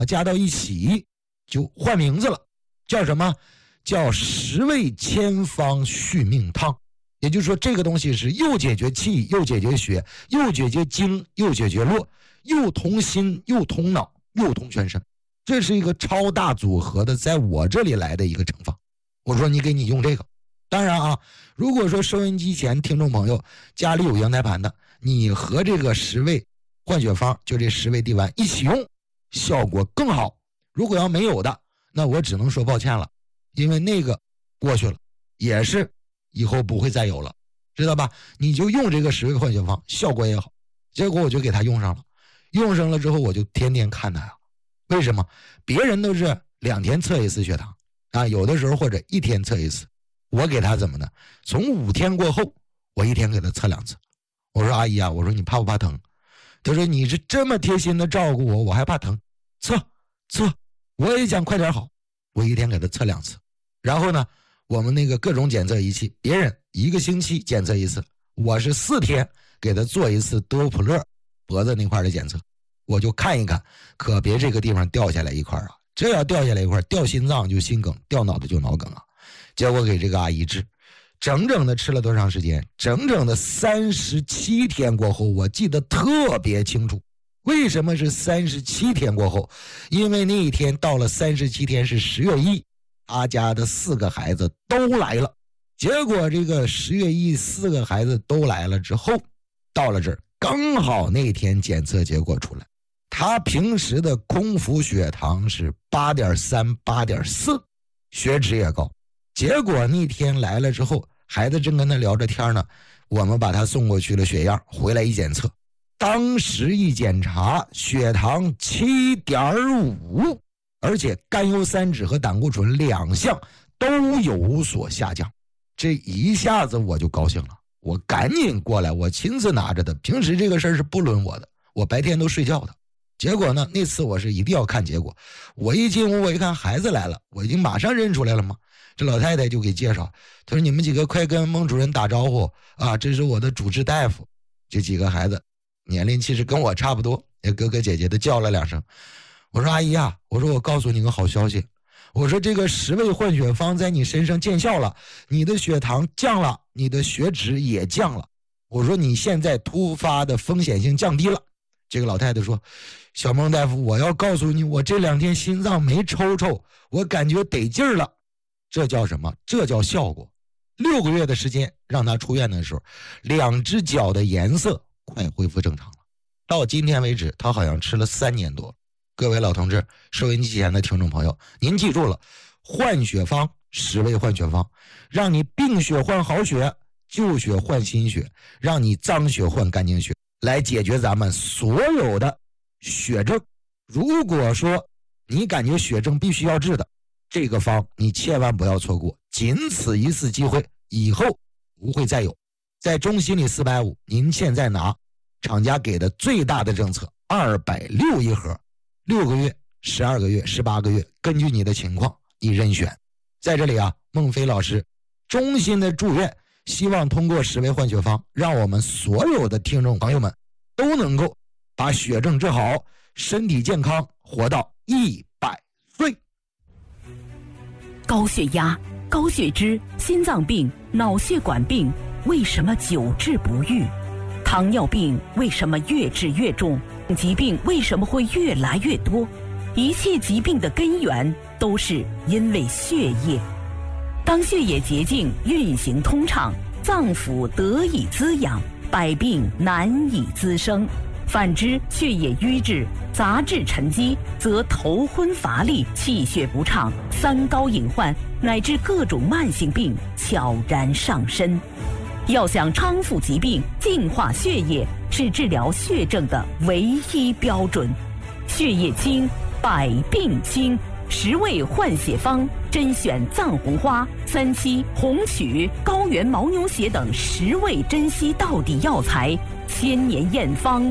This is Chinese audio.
加到一起就换名字了，叫什么？叫十味千方续命汤。也就是说，这个东西是又解决气，又解决血，又解决经，又解决络，又通心，又通脑，又通全身。这是一个超大组合的，在我这里来的一个成方。我说你给你用这个。当然啊，如果说收音机前听众朋友家里有阳台盘的，你和这个十味换血方，就这十味地丸一起用，效果更好。如果要没有的，那我只能说抱歉了，因为那个过去了，也是以后不会再有了，知道吧？你就用这个十味换血方，效果也好。结果我就给他用上了，用上了之后我就天天看他呀。为什么？别人都是2天测一次血糖啊，有的时候或者1天测一次，我给他怎么呢？从5天过后，我1天给他测2次。我说阿姨啊，我说你怕不怕疼？他说你是这么贴心的照顾我，我还怕疼？测，我也想快点好。我1天给他测2次。然后呢，我们那个各种检测仪器，别人1个星期检测一次，我是4天给他做一次多普勒脖子那块的检测。我就看一看，可别这个地方掉下来一块啊！这要掉下来一块，掉心脏就心梗，掉脑子就脑梗啊！结果给这个阿姨治，整整的吃了多长时间？整整的37天过后，我记得特别清楚。为什么是37天过后？因为那一天到了37天是10月1，他家的4个孩子都来了。结果这个10月1 4个孩子都来了之后，到了这儿刚好那天检测结果出来。他平时的空腹血糖是 8.3 8.4， 血脂也高。结果那天来了之后，孩子正跟他聊着天呢，我们把他送过去了血样，回来一检测，当时一检查血糖 7.5， 而且甘油三酯和胆固醇2项都有所下降。这一下子我就高兴了，我赶紧过来，我亲自拿着的。平时这个事儿是不轮我的，我白天都睡觉的。结果呢，那次我是一定要看结果。我一进屋，我一看孩子来了，我已经马上认出来了嘛。这老太太就给介绍，她说你们几个快跟孟主任打招呼啊，这是我的主治大夫。这几个孩子年龄其实跟我差不多，也哥哥姐姐的叫了2声。我说阿姨啊，我说我告诉你个好消息，我说这个十味换血方在你身上见效了，你的血糖降了，你的血脂也降了。我说你现在突发的风险性降低了。这个老太太说，小孟大夫，我要告诉你，我这2天心脏没抽抽，我感觉得劲儿了。这叫什么？这叫效果。6个月的时间让他出院的时候，2只脚的颜色快恢复正常了。到今天为止，他好像吃了3年多。各位老同志，收音机前的听众朋友，您记住了，换血方，十味换血方，让你病血换好血，旧血换新血，让你脏血换干净血，来解决咱们所有的血症。如果说你感觉血症必须要治的，这个方你千万不要错过，仅此一次机会，以后不会再有。在中心里450，您现在拿厂家给的最大的政策260一盒，6个月、12个月、18个月，根据你的情况你任选。在这里啊，孟非老师衷心的祝愿，希望通过十味换血方，让我们所有的听众朋友们都能够把血症治好，身体健康，活到100岁。 高血压、高血脂、心脏病、脑血管病为什么久治不愈？糖尿病为什么越治越重？疾病为什么会越来越多？一切疾病的根源都是因为血液。当血液洁净运行通畅，脏腑得以滋养，百病难以滋生。反之，血液瘀滞、杂质沉积，则头昏乏力、气血不畅、三高隐患，乃至各种慢性病悄然上身。要想康复疾病、净化血液，是治疗血症的唯一标准。血液清，百病清。十味换血方，甄选藏红花、三七、红曲、高原牦牛血等10味珍稀到底药材，1000年验方。